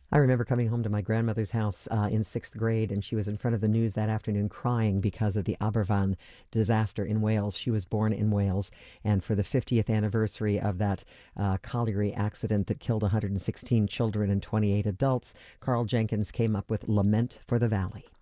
I remember coming home to my grandmother's house in sixth grade, and she was in front of the news that afternoon crying because of the Aberfan disaster in Wales. She was born in Wales, and for the 50th anniversary of that colliery accident that killed 116 children and 28 adults, Carl Jenkins came up with Lament for the Valley.